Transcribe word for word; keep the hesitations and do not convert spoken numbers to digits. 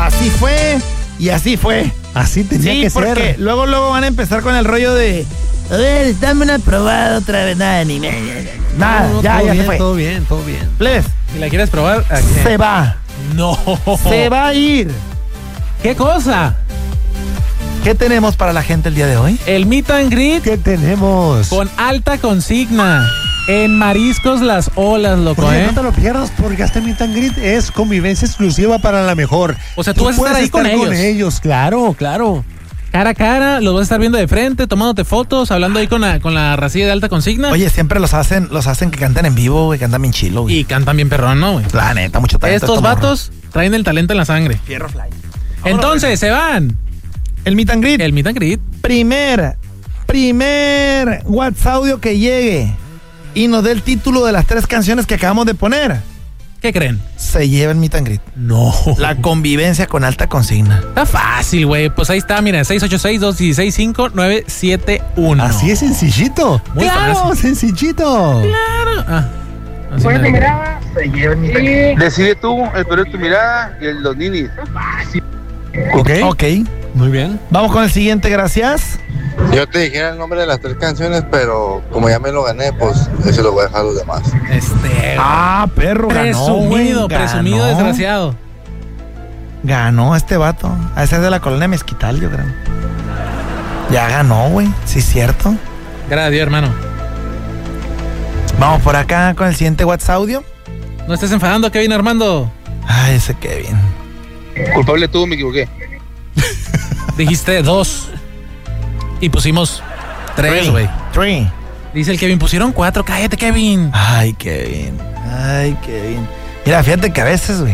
así fue y así fue. Así tenía sí, que porque ser. luego, luego van a empezar con el rollo de... A ver, dame una probada otra vez. Nada, ni me... Nada, No, no, ya, todo ya bien, se fue. todo bien, todo bien. Plebes, Si la quieres probar, ¿a qué? se va. No. Se va a ir. ¿Qué cosa? ¿Qué tenemos para la gente el día de hoy? El meet and greet ¿Qué tenemos? con alta consigna. En Mariscos Las Olas, loco, Oye, ¿eh? no te lo pierdas porque este meet and greet es convivencia exclusiva para la mejor. O sea, tú vas a estar puedes ahí con ellos. ellos. Claro, claro. Cara a cara, los vas a estar viendo de frente, tomándote fotos, hablando ahí con la, con la racilla de alta consigna. Oye, siempre los hacen, los hacen que canten en vivo, güey, cantan bien chilo, güey. Y cantan bien perrón, ¿no, güey? La neta, mucho talento. Estos estos vatos traen el talento en la sangre. Fierro fly. Entonces, se van. El meet and greet. El meet and greet. Primer, primer WhatsApp audio que llegue y nos dé el título de las tres canciones que acabamos de poner, ¿Qué creen? se lleva el meet and greet. No. La convivencia con alta consigna. Está fácil, güey. Pues ahí está, mira, seis ocho seis, dos uno seis, cinco nueve siete uno. Así es sencillito. Muy claro, fácil. sencillito. Claro. Ah, así Pon tu me- mirada, se lleva el meet and greet. Decide tú, el Perú de tu mirada y el los ninis. Ok. Ok. Muy bien. Vamos con el siguiente, gracias. Yo te dijera el nombre de las tres canciones, pero como ya me lo gané, pues eso lo voy a dejar a los demás. Este. Ah, perro, ganó, presumido, güey, presumido, ganó. desgraciado. Ganó este vato. A ese es de la colonia Mezquital, yo creo. Ya ganó, güey. Sí, es cierto. Gracias a Dios, hermano. Vamos por acá con el siguiente WhatsApp audio. No estés enfadando, Kevin Armando. Ay, ese Kevin. Culpable tú, me equivoqué. Dijiste dos. Y pusimos tres, güey. Three. Dice el Kevin, pusieron cuatro. Cállate, Kevin. Ay, Kevin. Ay, Kevin. Mira, fíjate que a veces, güey,